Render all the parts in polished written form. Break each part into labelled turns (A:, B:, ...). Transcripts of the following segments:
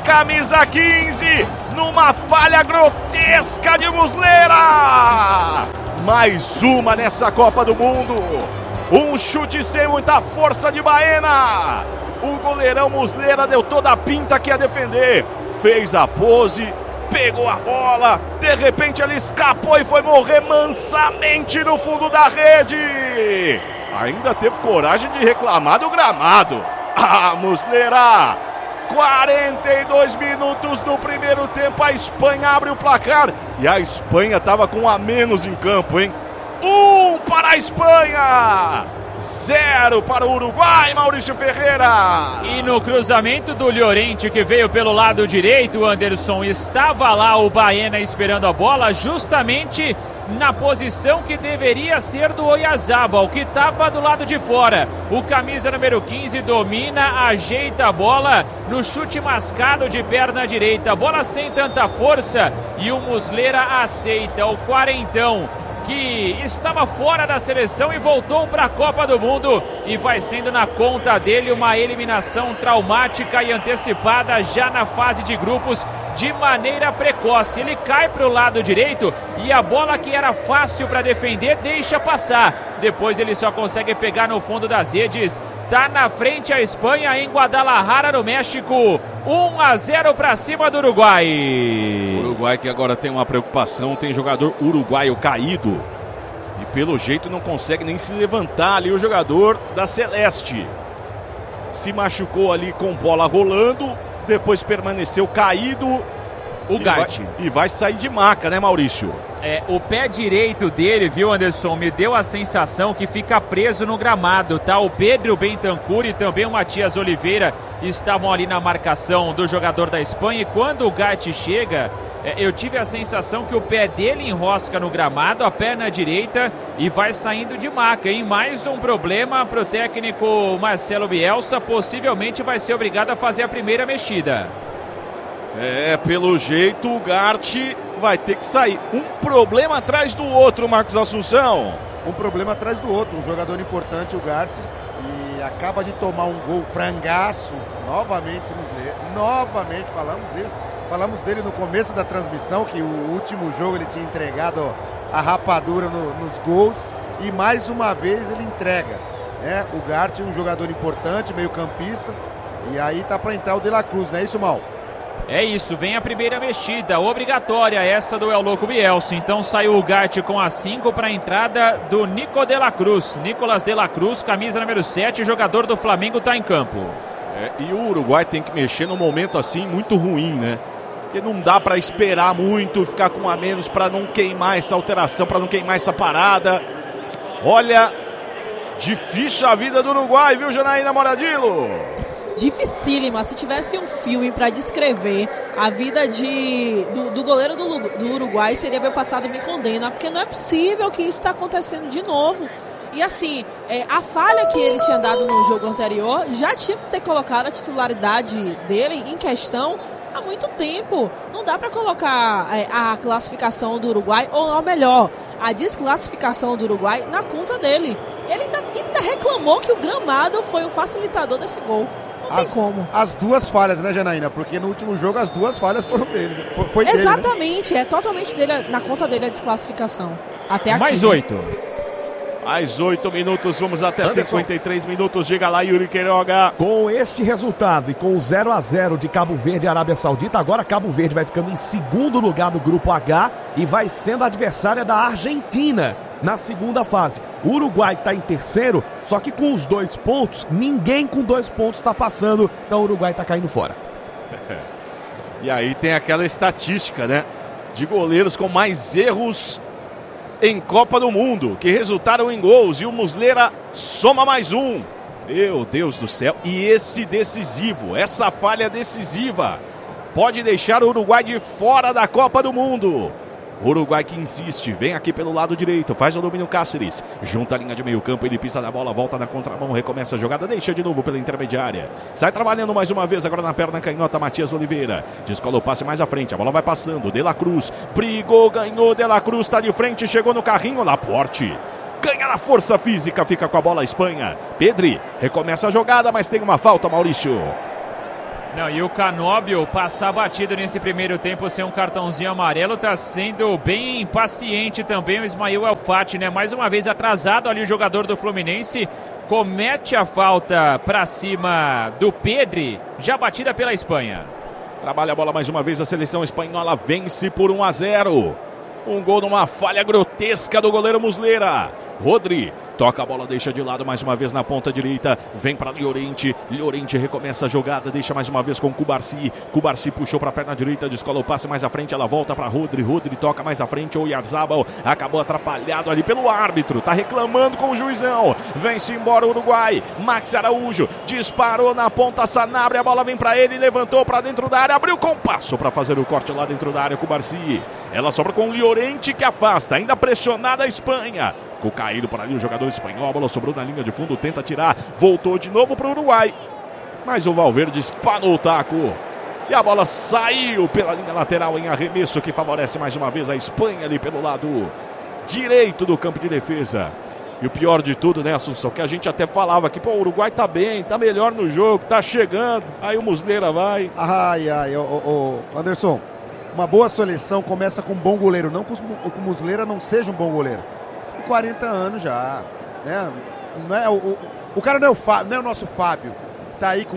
A: camisa 15, numa falha grotesca de Muslera. Mais uma nessa Copa do Mundo. Um chute sem muita força de Baena. O goleirão Muslera deu toda a pinta que ia defender. Fez a pose, pegou a bola, de repente ele escapou e foi morrer mansamente no fundo da rede. Ainda teve coragem de reclamar do gramado. Ah, Muslera! 42 minutos do primeiro tempo, a Espanha abre o placar. E a Espanha estava com um a menos em campo, hein? 1 para a Espanha! 0 para o Uruguai, Maurício Ferreira.
B: E no cruzamento do Llorente, que veio pelo lado direito, Anderson, estava lá o Baena esperando a bola, justamente na posição que deveria ser do Oyarzabal, que estava do lado de fora. O camisa número 15 domina, ajeita a bola no chute mascado de perna direita. Bola sem tanta força e o Muslera aceita o quarentão, que estava fora da seleção e voltou para a Copa do Mundo, e vai sendo na conta dele uma eliminação traumática e antecipada já na fase de grupos de maneira precoce. Ele cai para o lado direito e a bola que era fácil para defender deixa passar. Depois ele só consegue pegar no fundo das redes. Tá na frente a Espanha em Guadalajara, no México. 1-0 para cima do Uruguai.
A: O Uruguai que agora tem uma preocupação, tem jogador uruguaio caído e pelo jeito não consegue nem se levantar ali o jogador da Celeste. Se machucou ali com bola rolando, depois permaneceu caído. O Gatti. E vai sair de maca, né, Maurício?
B: O pé direito dele, viu, Anderson, me deu a sensação que fica preso no gramado, tá? O Pedro Bentancur e também o Matias Oliveira estavam ali na marcação do jogador da Espanha, e quando o Gatti chega, eu tive a sensação que o pé dele enrosca no gramado, a perna direita, e vai saindo de maca, hein? Mais um problema para o técnico Marcelo Bielsa, possivelmente vai ser obrigado a fazer a primeira mexida.
A: Pelo jeito o Gatti vai ter que sair. Um problema atrás do outro, Marcos Assunção.
C: Um problema atrás do outro. Um jogador importante, o Gatti, e acaba de tomar um gol frangaço. Novamente, novamente falamos dele no começo da transmissão, que o último jogo ele tinha entregado a rapadura nos gols, e mais uma vez ele entrega, né? O Gatti, um jogador importante, meio campista, e aí tá para entrar o De La Cruz, não é isso, Mal?
B: É isso, vem a primeira mexida, obrigatória essa do El Loco Bielsa. Então saiu o Gatti com a 5 para a entrada do Nico de la Cruz. Nicolas de la Cruz, camisa número 7, jogador do Flamengo, está em campo.
A: E o Uruguai tem que mexer num momento assim muito ruim, né? Porque não dá para esperar muito, ficar com a menos para não queimar essa alteração, para não queimar essa parada. Olha, difícil a vida do Uruguai, viu, Janaína Moradillo?
D: Dificílima. Se tivesse um filme para descrever a vida do goleiro do Uruguai, seria Meu Passado Me Condena, porque não é possível que isso está acontecendo de novo. E assim, a falha que ele tinha dado no jogo anterior já tinha que ter colocado a titularidade dele em questão há muito tempo. Não dá para colocar a classificação do Uruguai, ou melhor, a desclassificação do Uruguai na conta dele. Ele ainda reclamou que o gramado foi um facilitador desse gol. Não tem como.
C: As duas falhas, né, Janaína? Porque no último jogo as duas falhas foram dele. Foi dele,
D: exatamente, né? É totalmente dele, na conta dele a desclassificação. Até aqui.
B: Mais 8.
A: Mais 8 minutos, vamos até 53 minutos. Diga lá, Yuri Queiroga.
E: Com este resultado e com o 0-0 de Cabo Verde e Arábia Saudita, agora Cabo Verde vai ficando em segundo lugar do grupo H e vai sendo adversária da Argentina na segunda fase. O Uruguai está em terceiro, só que com os 2 pontos, ninguém com 2 pontos está passando, então o Uruguai está caindo fora.
A: E aí tem aquela estatística, né, de goleiros com mais erros em Copa do Mundo, que resultaram em gols, e o Muslera soma mais um. Meu Deus do céu, e esse decisivo, essa falha decisiva, pode deixar o Uruguai de fora da Copa do Mundo. O Uruguai que insiste, vem aqui pelo lado direito, faz o domínio Cáceres, junta a linha de meio campo, ele pisa na bola, volta na contramão, recomeça a jogada, deixa de novo pela intermediária, sai trabalhando mais uma vez, agora na perna canhota, Matias Oliveira, descola o passe mais à frente, a bola vai passando, De La Cruz, brigou, ganhou, De La Cruz tá de frente, chegou no carrinho, Laporte, ganha na força física, fica com a bola a Espanha, Pedri, recomeça a jogada, mas tem uma falta, Maurício.
B: Não, e o Canóbio passar batido nesse primeiro tempo sem um cartãozinho amarelo tá sendo bem impaciente também o Ismail El Fati, né? Mais uma vez atrasado ali o jogador do Fluminense, comete a falta pra cima do Pedri, já batida pela Espanha.
A: Trabalha a bola mais uma vez, a seleção espanhola vence por 1-0. Um gol numa falha grotesca do goleiro Muslera. Rodri toca a bola, deixa de lado mais uma vez na ponta direita. Vem para Llorente. Llorente recomeça a jogada, deixa mais uma vez com Cubarsí. Cubarsí puxou para a perna direita, descola o passe mais à frente. Ela volta para Rodri. Rodri toca mais à frente. O Oyarzabal acabou atrapalhado ali pelo árbitro. Tá reclamando com o juizão. Vem-se embora o Uruguai. Max Araújo disparou na ponta. Sanabria. A bola vem para ele. Levantou para dentro da área. Abriu com passo para fazer o corte lá dentro da área. Cubarsí. Ela sobra com o Llorente que afasta. Ainda pressionada a Espanha. Ficou caído por ali o jogador espanhol, a bola sobrou na linha de fundo, tenta tirar, voltou de novo para o Uruguai, mas o Valverde espanou o taco e a bola saiu pela linha lateral em arremesso que favorece mais uma vez a Espanha ali pelo lado direito do campo de defesa. E o pior de tudo, né, Assunção, que a gente até falava que o Uruguai tá bem, tá melhor no jogo, tá chegando, aí o Muslera vai.
C: Anderson, uma boa seleção começa com um bom goleiro, não que o Muslera não seja um bom goleiro. 40 anos já, né? Não é o cara não é o nosso Fábio, que tá aí com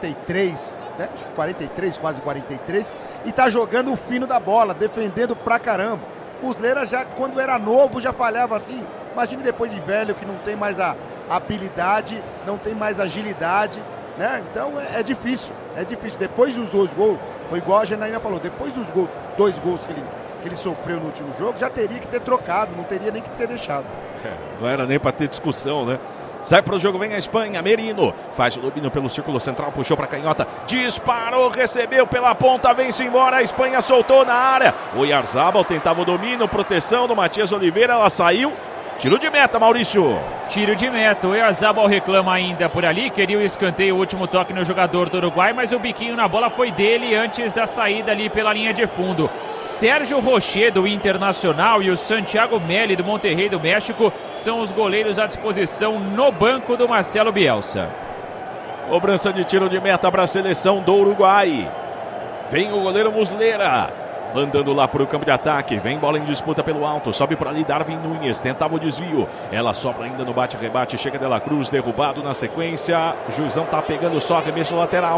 C: 43, né? 43, quase 43, e tá jogando o fino da bola, defendendo pra caramba. O Muslera já, quando era novo, já falhava assim. Imagine depois de velho, que não tem mais a habilidade, não tem mais agilidade, né? Então é difícil. Depois dos 2 gols, foi igual a Janaína falou, depois dos 2 gols que ele sofreu no último jogo, já teria que ter trocado, não teria nem que ter deixado.
A: Não era nem para ter discussão, né? Sai para o jogo, vem a Espanha, Merino, faz o domínio pelo círculo central, puxou para a canhota, disparou, recebeu pela ponta, vem-se embora, a Espanha soltou na área, o Oyarzabal tentava o domínio, proteção do Matias Oliveira, ela saiu, tiro de meta, Maurício.
B: Tiro de meta, o Oyarzabal reclama ainda por ali, queria o escanteio, o último toque no jogador do Uruguai, mas o biquinho na bola foi dele antes da saída ali pela linha de fundo. Sérgio Rocher do Internacional e o Santiago Meli do Monterrey do México são os goleiros à disposição no banco do Marcelo Bielsa.
A: Cobrança de tiro de meta para a seleção do Uruguai. Vem o goleiro Muslera, mandando lá para o campo de ataque. Vem bola em disputa pelo alto. Sobe por ali Darwin Núñez. Tentava o desvio. Ela sobra ainda no bate-rebate. Chega de la Cruz. Derrubado na sequência. O juizão tá pegando só arremesso lateral.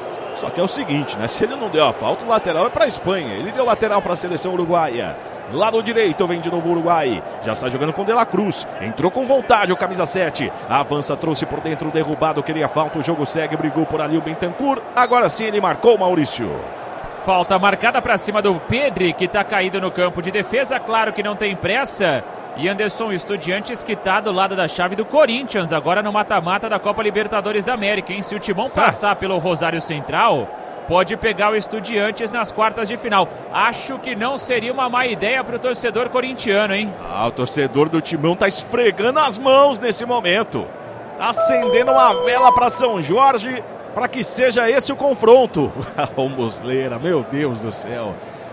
A: Só que é o seguinte, né? Se ele não deu a falta, o lateral é para a Espanha. Ele deu lateral para a seleção uruguaia. Lado direito, vem de novo o Uruguai. Já está jogando com de la Cruz. Entrou com vontade o camisa 7. Avança, trouxe por dentro, derrubado. Queria falta, o jogo segue. Brigou por ali o Bentancur. Agora sim ele marcou, Maurício.
B: Falta marcada para cima do Pedri, que está caído no campo de defesa. Claro que não tem pressa. E Anderson Estudiantes, que está do lado da chave do Corinthians, agora no mata-mata da Copa Libertadores da América, hein? Se o Timão passar pelo Rosário Central, pode pegar o Estudiantes nas quartas de final. Acho que não seria uma má ideia para o torcedor corintiano, hein?
A: O torcedor do Timão tá esfregando as mãos nesse momento. Tá acendendo uma vela para São Jorge, para que seja esse o confronto. O Muslera, meu Deus do céu.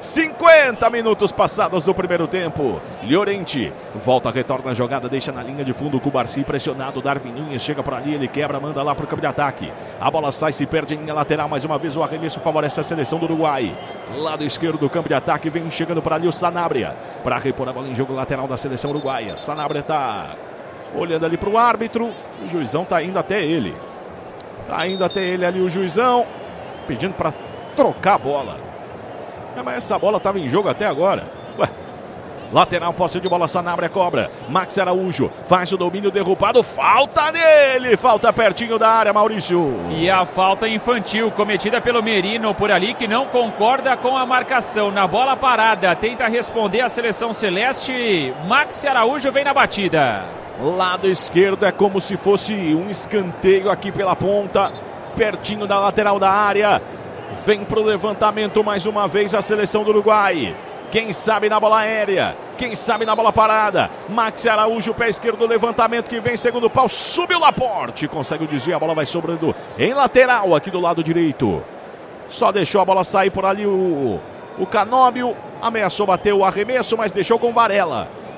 A: 50 minutos passados do primeiro tempo. Llorente volta, retorna a jogada, deixa na linha de fundo o Cubarsí pressionado. Darwin Núñez chega por ali, ele quebra, manda lá pro campo de ataque. A bola sai, se perde em linha lateral. Mais uma vez o arremesso favorece a seleção do Uruguai. Lado esquerdo do campo de ataque, vem chegando por ali o Sanabria para repor a bola em jogo lateral da seleção uruguaia. Sanabria tá olhando ali pro árbitro. O juizão tá indo até ele. Tá indo até ele ali o juizão, pedindo para trocar a bola. Mas essa bola estava em jogo até agora. Lateral, posse de bola, Sanabria cobra. Max Araújo faz o domínio, derrubado. Falta nele, falta pertinho da área, Maurício.
B: E a falta infantil cometida pelo Merino por ali, que não concorda com a marcação. Na bola parada, tenta responder a seleção celeste. Max Araújo vem na batida.
A: Lado esquerdo é como se fosse um escanteio aqui pela ponta, pertinho da lateral da área. Vem pro levantamento mais uma vez a seleção do Uruguai. Quem sabe na bola aérea, quem sabe na bola parada. Max Araújo, pé esquerdo, levantamento que vem, segundo pau, subiu Laporte, consegue o desvio, a bola vai sobrando em lateral aqui do lado direito. Só deixou a bola sair por ali o Canóbio, ameaçou bater o arremesso, mas deixou com Varela.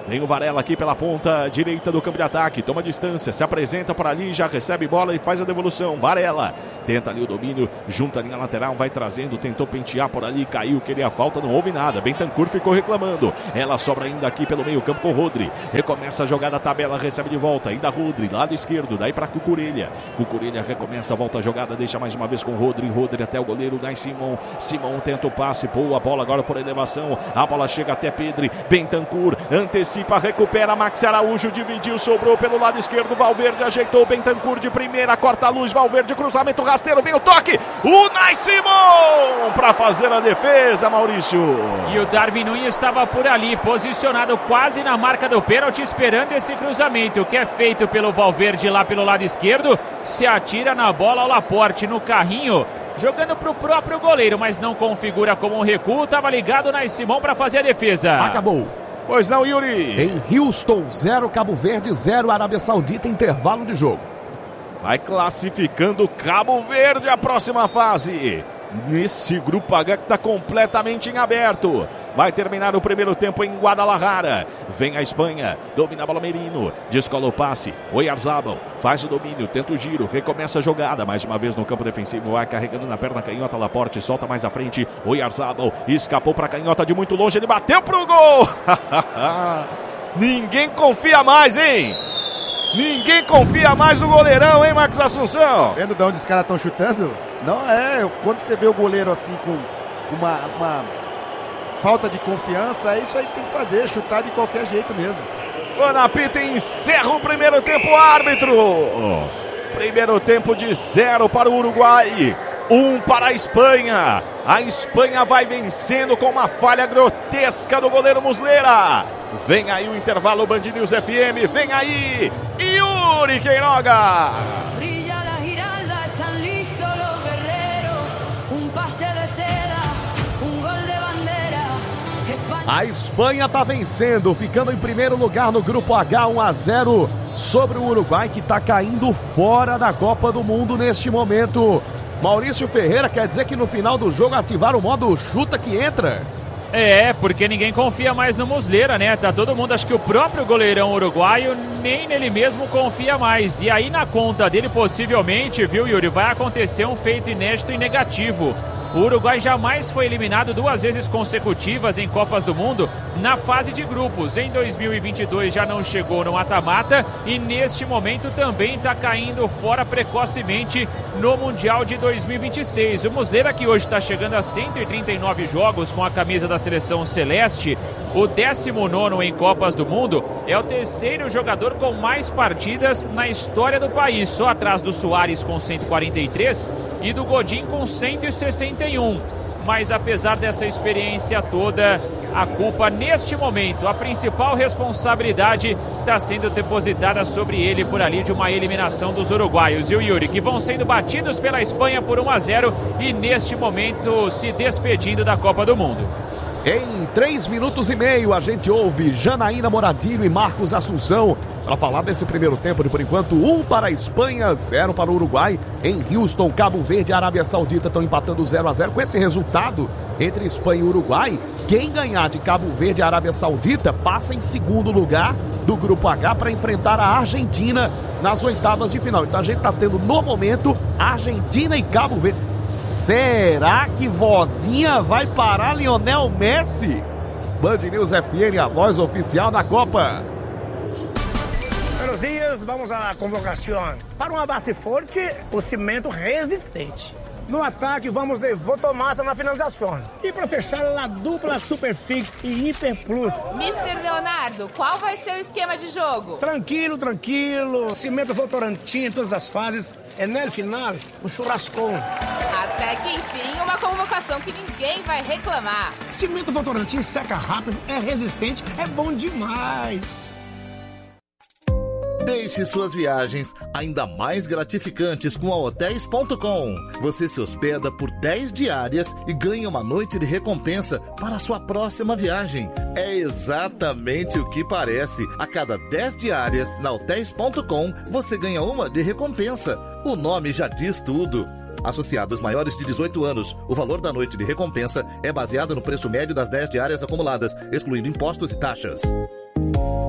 A: Vem o Varela aqui pela ponta direita do campo de ataque. Toma distância, se apresenta por ali, já recebe bola e faz a devolução. Varela tenta ali o domínio, junta a linha lateral, vai trazendo, tentou pentear por ali, caiu, queria falta, não houve nada. Bentancur ficou reclamando. Ela sobra ainda aqui pelo meio campo com o Rodri. Recomeça a jogada, tabela, recebe de volta. Ainda Rodri, lado esquerdo, daí para Cucurella. Cucurella recomeça, volta a jogada, deixa mais uma vez com o Rodri. Rodri até o goleiro, Nai Simon. Simon tenta o passe, boa bola agora por elevação. A bola chega até Pedri. Bentancur antecipa, recupera. Max Araújo dividiu, sobrou pelo lado esquerdo. Valverde ajeitou. Bentancur de primeira, corta a luz. Valverde, cruzamento rasteiro, vem o toque. O Nai Simon para fazer a defesa, Maurício.
B: E o Darwin Nunes estava por ali, posicionado quase na marca do pênalti, esperando esse cruzamento, que é feito pelo Valverde lá pelo lado esquerdo. Se atira na bola, o Laporte no carrinho, jogando para o próprio goleiro, mas não configura como um recuo. Estava ligado Nai Simon para fazer a defesa.
E: Acabou.
A: Pois não, Yuri.
E: Em Houston, 0 Cabo Verde, 0 Arábia Saudita, intervalo de jogo.
A: Vai classificando Cabo Verde a próxima fase. Nesse grupo H que está completamente em aberto. Vai terminar o primeiro tempo em Guadalajara. Vem a Espanha, domina a bola Merino, descola o passe, Oyarzabal faz o domínio, tenta o giro, recomeça a jogada, mais uma vez no campo defensivo, vai carregando na perna canhota, Laporte solta mais à frente, Oyarzabal escapou para a canhota de muito longe, ele bateu pro gol. Ninguém confia mais, hein? Ninguém confia mais no goleirão, hein, Marcos Assunção?
C: Vendo de onde os caras estão chutando? Não quando você vê o goleiro assim com uma falta de confiança, é isso aí que tem que fazer, chutar de qualquer jeito mesmo.
A: Bonapita encerra o primeiro tempo, árbitro. Primeiro tempo de 0 para o Uruguai, 1 para a Espanha. A Espanha vai vencendo com uma falha grotesca do goleiro Muslera. Vem aí o intervalo, Band News FM, vem aí Yuri Queiroga.
E: A Espanha está vencendo, ficando em primeiro lugar no grupo H, 1-0 sobre o Uruguai, que está caindo fora da Copa do Mundo neste momento. Maurício Ferreira, quer dizer que no final do jogo ativaram o modo chuta que entra?
B: É, porque ninguém confia mais no Muslera, né? Tá todo mundo, acho que o próprio goleirão uruguaio nem nele mesmo confia mais. E aí na conta dele possivelmente, viu, Yuri, vai acontecer um feito inédito e negativo. O Uruguai jamais foi eliminado 2 vezes consecutivas em Copas do Mundo na fase de grupos. Em 2022 já não chegou no mata-mata e neste momento também está caindo fora precocemente no Mundial de 2026. O Muslera, que hoje está chegando a 139 jogos com a camisa da seleção celeste, o 19º em Copas do Mundo, é o 3º jogador com mais partidas na história do país, só atrás do Suárez com 143 e do Godin com 161. Mas apesar dessa experiência toda, a culpa neste momento, a principal responsabilidade está sendo depositada sobre ele por ali de uma eliminação dos uruguaios. E o Yuri, que vão sendo batidos pela Espanha por 1-0 e neste momento se despedindo da Copa do Mundo.
E: Em 3 minutos e meio, a gente ouve Janaína Moradilho e Marcos Assunção para falar desse primeiro tempo de, por enquanto, 1 para a Espanha, 0 para o Uruguai. Em Houston, Cabo Verde e Arábia Saudita estão empatando 0-0. Com esse resultado entre Espanha e Uruguai, quem ganhar de Cabo Verde e Arábia Saudita passa em segundo lugar do Grupo H para enfrentar a Argentina nas oitavas de final. Então a gente está tendo, no momento, Argentina e Cabo Verde. Será que vozinha vai parar Lionel Messi? Band News FM, a voz oficial da Copa.
F: Buenos dias, vamos à convocação. Para uma base forte, o cimento resistente. No ataque, vamos de Votomassa na finalização. E para fechar, a dupla Superfix e Hiper Plus.
G: Mr. Leonardo, qual vai ser o esquema de jogo?
F: Tranquilo. Cimento Votorantim em todas as fases. É no final, o churrascão.
G: Até que enfim, uma convocação que ninguém vai reclamar.
F: Cimento Votorantim seca rápido, é resistente, é bom demais.
H: Deixe suas viagens ainda mais gratificantes com a Hotels.com. Você se hospeda por 10 diárias e ganha uma noite de recompensa para a sua próxima viagem. É exatamente o que parece. A cada 10 diárias na Hotels.com, você ganha uma de recompensa. O nome já diz tudo. Associados maiores de 18 anos, o valor da noite de recompensa é baseado no preço médio das 10 diárias acumuladas, excluindo impostos e taxas.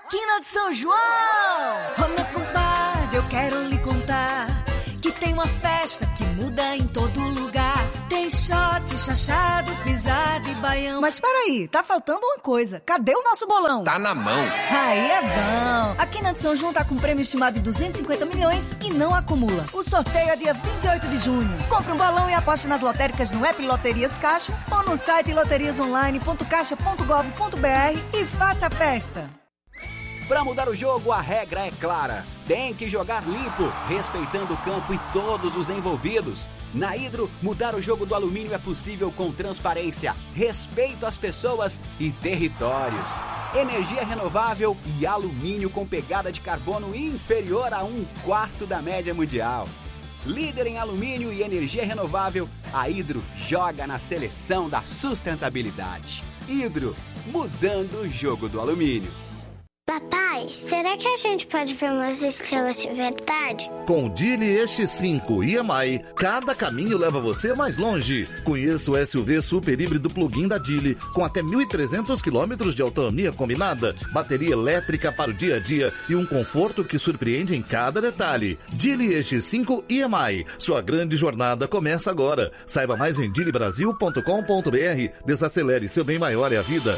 I: Quina de São João. Ô meu compadre, eu quero lhe contar que tem uma festa que muda em todo lugar. Tem shot, chachado, pisada e baião. Mas peraí, tá faltando uma coisa. Cadê o nosso bolão?
J: Tá na mão.
I: Aí é bom. A Quina de São João tá com um prêmio estimado de 250 milhões e não acumula. O sorteio é dia 28 de junho. Compre um bolão e aposte nas lotéricas no app Loterias Caixa ou no site loteriasonline.caixa.gov.br e faça a festa.
K: Para mudar o jogo, a regra é clara. Tem que jogar limpo, respeitando o campo e todos os envolvidos. Na Hidro, mudar o jogo do alumínio é possível com transparência, respeito às pessoas e territórios. Energia renovável e alumínio com pegada de carbono inferior a 1/4 da média mundial. Líder em alumínio e energia renovável, a Hidro joga na seleção da sustentabilidade. Hidro, mudando o jogo do alumínio.
L: Papai, será que a gente pode ver umas estrelas de verdade?
H: Com o Geely X5 EMI, cada caminho leva você mais longe. Conheça o SUV super híbrido plug-in da Geely, com até 1.300 km de autonomia combinada, bateria elétrica para o dia a dia e um conforto que surpreende em cada detalhe. Geely X5 EMI, sua grande jornada começa agora. Saiba mais em geelybrasil.com.br. Desacelere, seu bem maior é a vida.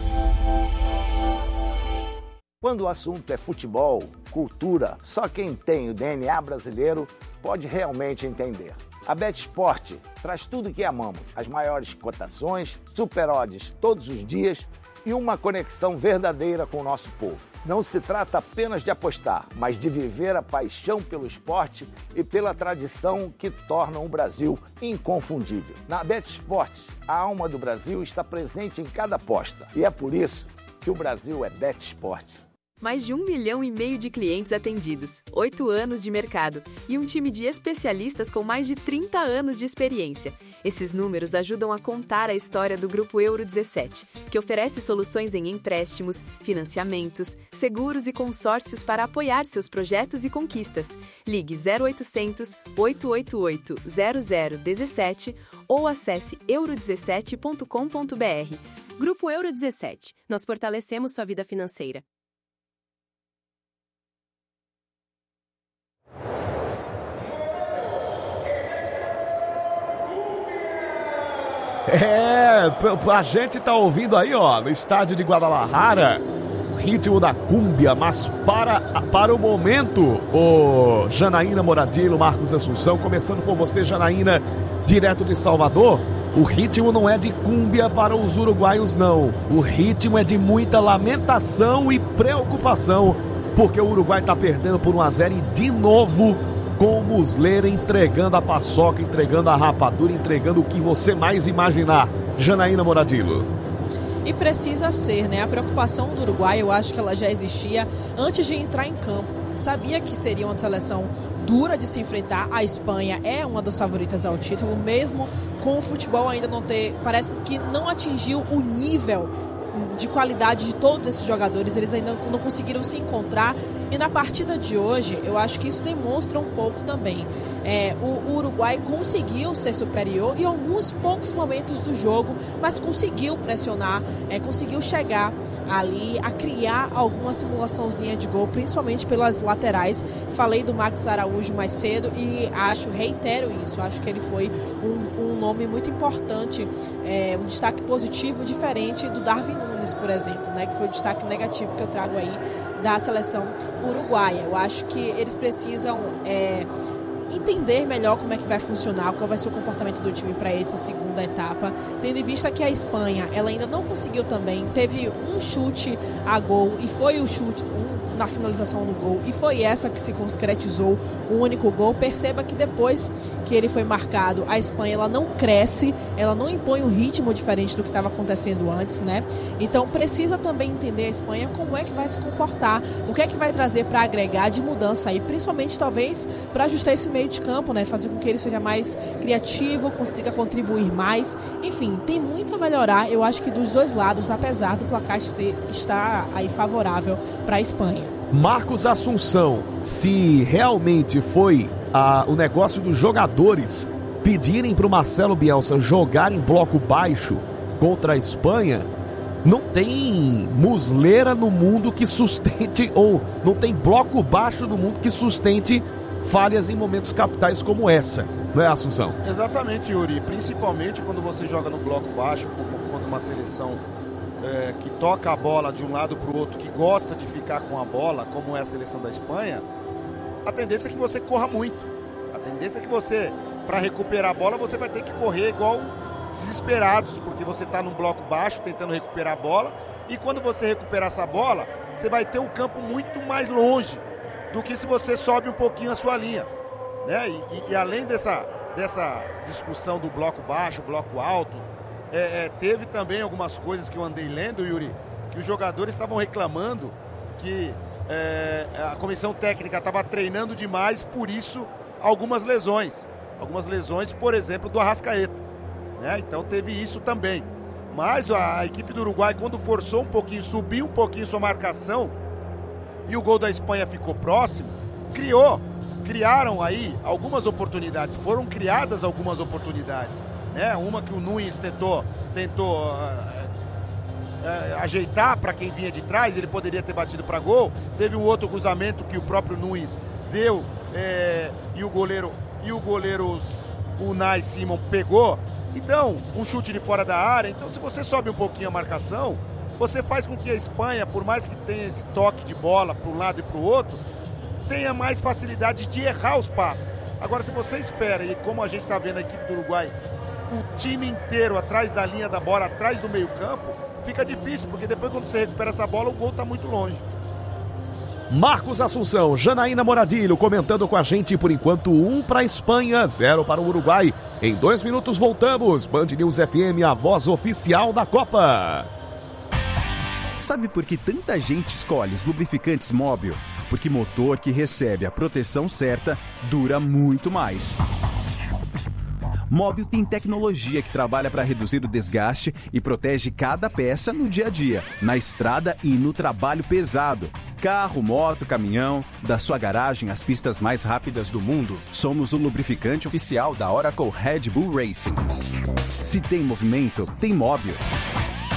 M: Quando o assunto é futebol, cultura, só quem tem o DNA brasileiro pode realmente entender. A BetSport traz tudo o que amamos, as maiores cotações, super odds todos os dias e uma conexão verdadeira com o nosso povo. Não se trata apenas de apostar, mas de viver a paixão pelo esporte e pela tradição que tornam o Brasil inconfundível. Na BetSport, a alma do Brasil está presente em cada aposta e é por isso que o Brasil é BetSport.
N: Mais de 1,5 milhão de clientes atendidos, 8 anos de mercado e um time de especialistas com mais de 30 anos de experiência. Esses números ajudam a contar a história do Grupo Euro 17, que oferece soluções em empréstimos, financiamentos, seguros e consórcios para apoiar seus projetos e conquistas. Ligue 0800 888 0017 ou acesse euro17.com.br. Grupo Euro 17. Nós fortalecemos sua vida financeira.
E: A gente tá ouvindo aí, ó, no estádio de Guadalajara, o ritmo da cúmbia, mas para o momento, o Janaína Moradillo, Marcos Assunção, começando por você, Janaína, direto de Salvador, o ritmo não é de cúmbia para os uruguaios, não. O ritmo é de muita lamentação e preocupação, porque o Uruguai tá perdendo por 1-0 e de novo com o Muslera entregando a paçoca, entregando a rapadura, entregando o que você mais imaginar. Janaína Moradillo.
D: E precisa ser, né? A preocupação do Uruguai, eu acho que ela já existia antes de entrar em campo. Sabia que seria uma seleção dura de se enfrentar. A Espanha é uma das favoritas ao título, mesmo com o futebol ainda não ter... Parece que não atingiu o nível de qualidade de todos esses jogadores, eles ainda não conseguiram se encontrar, e na partida de hoje eu acho que isso demonstra um pouco também. O Uruguai conseguiu ser superior em alguns poucos momentos do jogo, mas conseguiu pressionar, conseguiu chegar ali a criar alguma simulaçãozinha de gol, principalmente pelas laterais. Falei do Max Araújo mais cedo e reitero isso, acho que ele foi um nome muito importante, um destaque positivo, diferente do Darwin Nunes, por exemplo, né, que foi o destaque negativo que eu trago aí da seleção uruguaia. Eu acho que eles precisam entender melhor como é que vai funcionar, qual vai ser o comportamento do time para essa segunda etapa, tendo em vista que a Espanha, ela ainda não conseguiu também, teve um chute a gol e foi o chute na finalização do gol, e foi essa que se concretizou o único gol. Perceba que depois que ele foi marcado, a Espanha ela não cresce, ela não impõe um ritmo diferente do que estava acontecendo antes, né? Então precisa também entender a Espanha como é que vai se comportar, o que é que vai trazer para agregar de mudança aí, principalmente talvez para ajustar esse meio de campo, né? Fazer com que ele seja mais criativo, consiga contribuir mais, enfim, tem muito a melhorar, eu acho que dos dois lados, apesar do placar estar aí favorável para a Espanha.
E: Marcos Assunção, se realmente foi o negócio dos jogadores pedirem para o Marcelo Bielsa jogar em bloco baixo contra a Espanha, Não tem musleira no mundo que sustente, ou não tem bloco baixo no mundo que sustente falhas em momentos capitais como essa, não é, Assunção?
C: Exatamente, Yuri. Principalmente quando você joga no bloco baixo contra uma seleção que toca a bola de um lado para o outro, que gosta de ficar com a bola, como é a seleção da Espanha, a tendência é que você corra muito. A tendência é que você, para recuperar a bola, você vai ter que correr igual desesperados, porque você está num bloco baixo tentando recuperar a bola, e quando você recuperar essa bola, você vai ter um campo muito mais longe do que se você sobe um pouquinho a sua linha, né? E além dessa discussão do bloco baixo, bloco alto, teve também algumas coisas que eu andei lendo, Yuri, que os jogadores estavam reclamando que a comissão técnica estava treinando demais, por isso algumas lesões, por exemplo, do Arrascaeta. Então teve isso também. Mas a equipe do Uruguai, quando forçou um pouquinho, subiu um pouquinho sua marcação e o gol da Espanha ficou próximo, criaram aí algumas oportunidades, foram criadas algumas oportunidades, né? Uma que o Núñez tentou ajeitar para quem vinha de trás, ele poderia ter batido para gol. Teve um outro cruzamento que o próprio Núñez deu e o goleiro Unai Simon pegou. Então, um chute de fora da área. Então, se você sobe um pouquinho a marcação, você faz com que a Espanha, por mais que tenha esse toque de bola para um lado e para o outro, tenha mais facilidade de errar os passes. Agora, se você espera, e como a gente está vendo a equipe do Uruguai, o time inteiro atrás da linha da bola, atrás do meio campo, fica difícil, porque depois quando você recupera essa bola, o gol está muito longe.
E: Marcos Assunção, Janaína Moradilho comentando com a gente. Por enquanto 1 para a Espanha, 0 para o Uruguai. Em 2 minutos voltamos. Band News FM, a voz oficial da Copa.
J: Sabe por que tanta gente escolhe os lubrificantes Móbil? Porque motor que recebe a proteção certa dura muito mais. Móbil tem tecnologia que trabalha para reduzir o desgaste e protege cada peça no dia a dia, na estrada e no trabalho pesado. Carro, moto, caminhão, da sua garagem às pistas mais rápidas do mundo, somos o lubrificante oficial da Oracle Red Bull Racing. Se tem movimento, tem Móbil.